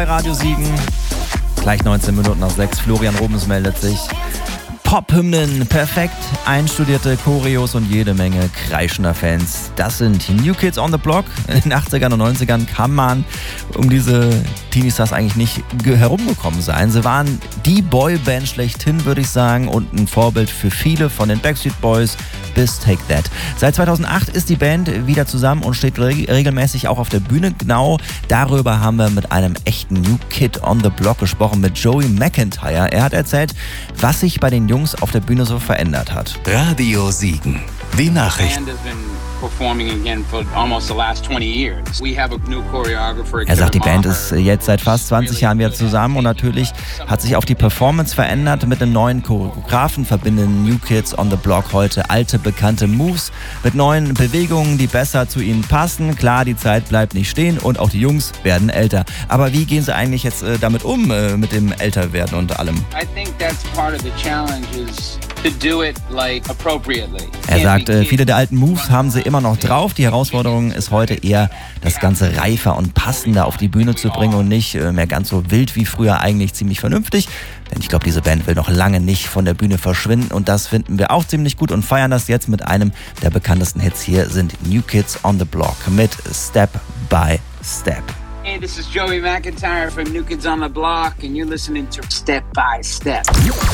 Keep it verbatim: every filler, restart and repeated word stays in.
Radio Siegen. Gleich neunzehn Minuten nach sechs. Florian Robens meldet sich. Pop-Hymnen, perfekt einstudierte Choreos und jede Menge kreischender Fans. Das sind New Kids on the Block. In den achtzigern und neunzigern kann man um diese Teenie-Stars eigentlich nicht herumgekommen sein. Sie waren die Boyband schlechthin, würde ich sagen, und ein Vorbild für viele, von den Backstreet Boys bis Take That. Seit zweitausendacht ist die Band wieder zusammen und steht reg- regelmäßig auch auf der Bühne. Genau darüber haben wir mit einem echten New Kid on the Block gesprochen, mit Joey McIntyre. Er hat erzählt, was sich bei den Jungs auf der Bühne so verändert hat. Radio Siegen. Die Nachrichten. Er sagt, die Band ist jetzt seit fast zwanzig Jahren wieder zusammen und natürlich hat sich auch die Performance verändert. Mit einem neuen Choreografen verbinden New Kids on the Block heute alte, bekannte Moves mit neuen Bewegungen, die besser zu ihnen passen. Klar, die Zeit bleibt nicht stehen und auch die Jungs werden älter. Aber wie gehen sie eigentlich jetzt äh, damit um, äh, mit dem Älterwerden und allem? I think that's part of the challenge is to do it like appropriately. Er sagt, äh, viele der alten Moves haben sie immer noch drauf. Die Herausforderung ist heute eher, das Ganze reifer und passender auf die Bühne zu bringen und nicht äh, mehr ganz so wild wie früher, eigentlich ziemlich vernünftig. Denn ich glaube, diese Band will noch lange nicht von der Bühne verschwinden und das finden wir auch ziemlich gut und feiern das jetzt mit einem der bekanntesten Hits. Hier sind New Kids on the Block mit Step by Step. Hey, this is Joey McIntyre from New Kids on the Block and you're listening to Step by Step.